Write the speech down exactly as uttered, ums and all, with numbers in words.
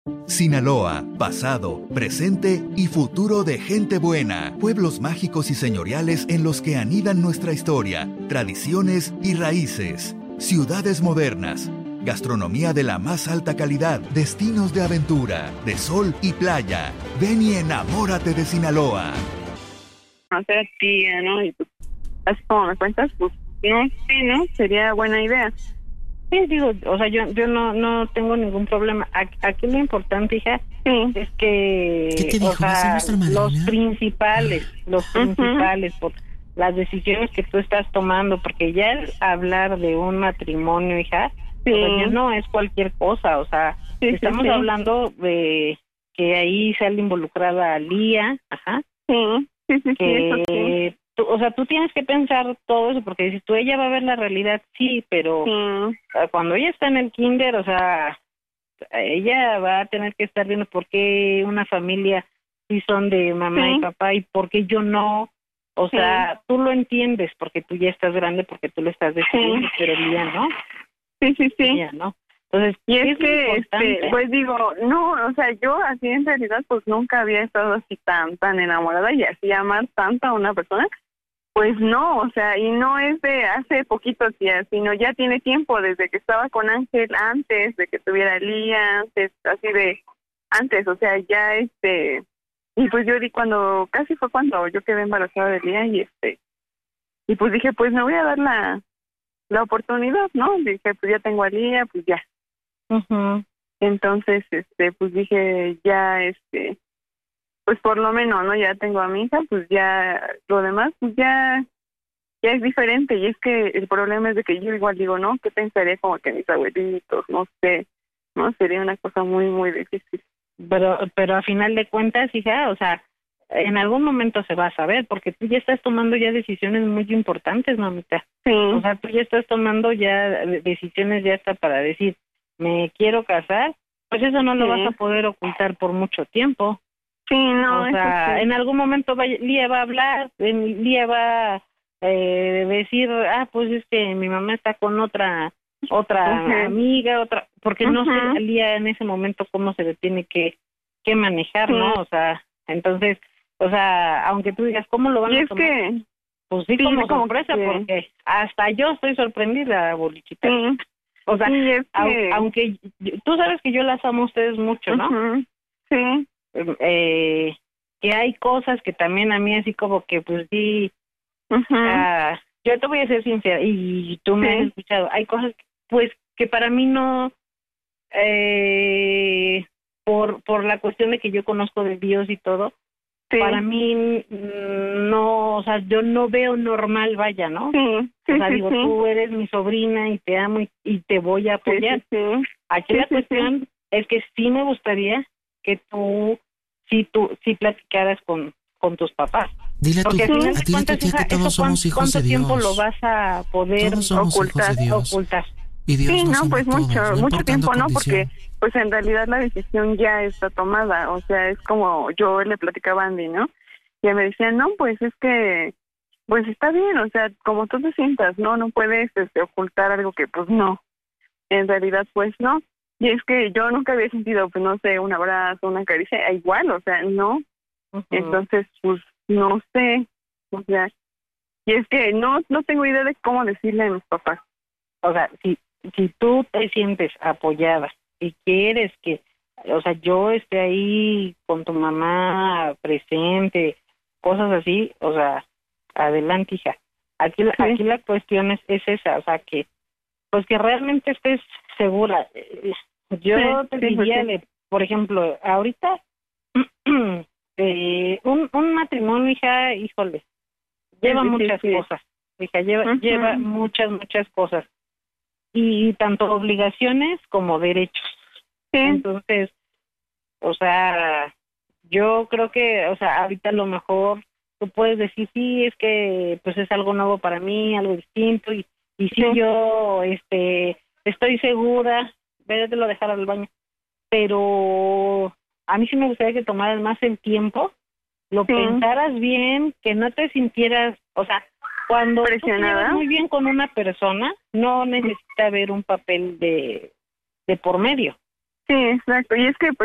Sinaloa, pasado, presente y futuro de gente buena. Pueblos mágicos y señoriales en los que anidan nuestra historia, tradiciones y raíces. Ciudades modernas. Gastronomía de la más alta calidad. Destinos de aventura, de sol y playa. Ven y enamórate de Sinaloa. O sea, tía, ¿no? Y pues, así como me cuentas, pues, no sé, ¿no? Sería buena idea. Sí, digo, o sea, yo yo no no tengo ningún problema. Aquí lo importante, hija, sí. es que, ¿Qué te dijo? o sea, los principales, los Uh-huh. principales, por las decisiones que tú estás tomando, porque ya el hablar de un matrimonio, hija, sí. o sea, ya no es cualquier cosa, o sea, sí, estamos sí, sí. hablando de que ahí sale involucrada Lía, ajá, sí, sí, sí, que, sí, tú, o sea, tú tienes que pensar todo eso, porque si tú ella va a ver la realidad, sí, pero sí. cuando ella está en el kinder, o sea, ella va a tener que estar viendo por qué una familia sí son de mamá sí. y papá y por qué yo no. O sí. sea, tú lo entiendes porque tú ya estás grande, porque tú lo estás decidiendo, sí. pero Lía no. Sí, sí, sí. Lía no. Entonces, y es, es que, este, pues digo, no, o sea, yo así en realidad pues nunca había estado así tan, tan enamorada y así amar tanto a una persona. Pues no, o sea, y no es de hace poquitos días, sino ya tiene tiempo, desde que estaba con Ángel, antes de que tuviera Lía, antes, así de, antes, o sea, ya este, y pues yo di cuando, casi fue cuando yo quedé embarazada de Lía y este, y pues dije, pues me voy a dar la, la oportunidad, ¿no? Dije, pues ya tengo a Lía, pues ya. Uh-huh. Entonces, este, pues dije, ya, este, pues por lo menos, ¿no? Ya tengo a mi hija, pues ya lo demás, pues ya, ya es diferente. Y es que el problema es de que yo igual digo, ¿no? ¿Qué pensaría como que mis abuelitos? No sé, ¿no? Sería una cosa muy, muy difícil. Pero, pero a final de cuentas, hija, o sea, en algún momento se va a saber, porque tú ya estás tomando ya decisiones muy importantes, mamita. Sí. O sea, tú ya estás tomando ya decisiones ya hasta para decir, me quiero casar, pues eso no lo sí. vas a poder ocultar por mucho tiempo. Sí, no, o sea, sí. en algún momento va, Lía va a hablar, Lía va a eh, decir, ah, pues es que mi mamá está con otra otra uh-huh. amiga, otra, porque uh-huh. no sé Lía en ese momento cómo se le tiene que, que manejar, sí. ¿no? O sea, entonces, o sea, aunque tú digas, ¿cómo lo van y a es tomar? Que... Pues sí, sí como, como sorpresa, que... porque hasta yo estoy sorprendida, bolichita. Sí. O sea, sí, es que... aunque tú sabes que yo las amo a ustedes mucho, ¿no? Uh-huh. Sí. Eh, que hay cosas que también a mí así como que pues sí, uh-huh. uh, yo te voy a ser sincera y tú me sí. has escuchado, hay cosas pues que para mí no, eh, por por la cuestión de que yo conozco de Dios y todo, sí. para mí no, o sea, yo no veo normal, vaya, ¿no? Sí, sí, o sea, sí, digo, sí. tú eres mi sobrina y te amo y, y te voy a apoyar. Sí, sí, sí. Aquí sí, la sí, cuestión sí. es que sí me gustaría que tú, si tú, si platicaras con, con tus papás. Dile a tu, Porque al final a de ti cuentas, tu tía esa, que todos eso, somos ¿cuánto, hijos cuánto de Dios. tiempo lo vas a poder todos somos ocultar? Hijos de Dios. ocultar? Y Dios sí, nos no, ama pues a todos, mucho, no mucho tiempo, ¿no? Porque, condición. pues en realidad la decisión ya está tomada. O sea, es como yo le platicaba a Andy, ¿no? Y ella me decía, no, pues es que, pues está bien, o sea, como tú te sientas, ¿no? No puedes este, ocultar algo que, pues no. En realidad, pues no. Y es que yo nunca había sentido, pues no sé, un abrazo, una caricia, igual, o sea, no. Uh-huh. Entonces, pues, no sé, o sea, y es que no no tengo idea de cómo decirle a mis papás. O sea, si, si tú te sientes apoyada y quieres que, o sea, yo esté ahí con tu mamá presente, cosas así, o sea, adelante, hija. Aquí, sí. aquí la cuestión es, es esa, o sea, que, pues que realmente estés segura. Yo sí, te sí, diría, sí. de, por ejemplo, ahorita, eh, un, un matrimonio, hija, híjole, lleva sí, muchas sí, sí. cosas, hija, lleva, uh-huh. lleva muchas, muchas cosas. Y tanto obligaciones como derechos. Sí. Entonces, o sea, yo creo que, o sea, ahorita a lo mejor tú puedes decir, sí, es que pues es algo nuevo para mí, algo distinto, y, y sí, sí. yo este estoy segura, vete lo dejar al baño, pero a mí sí me gustaría que tomaras más el tiempo, lo sí. pensaras bien, que no te sintieras, o sea, cuando tú te llevas muy bien con una persona, no necesita haber un papel de, de por medio. Sí, exacto, y es que